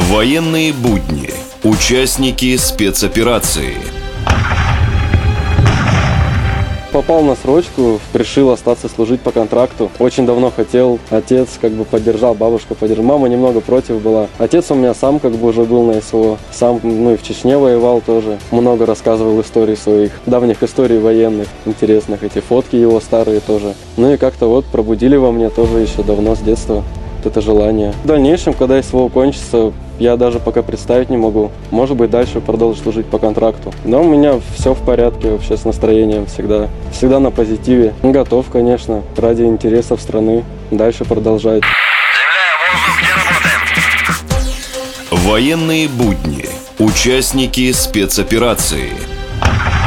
Военные будни. Участники спецоперации. Попал на срочку, решил остаться служить по контракту. Очень давно хотел, отец поддержал, бабушка поддержала. Мама немного против была. Отец у меня сам уже был на СВО. Сам, и в Чечне воевал тоже. Много рассказывал историй своих, давних историй военных, интересных. Эти фотки его старые тоже. И как-то пробудили во мне тоже еще давно, с детства. Это желание. В дальнейшем, когда СВО кончится, я даже пока представить не могу. Может быть, дальше продолжу служить по контракту. Но у меня все в порядке вообще с настроением всегда. Всегда на позитиве. Готов, конечно, ради интересов страны дальше продолжать. Военные будни. Участники спецоперации.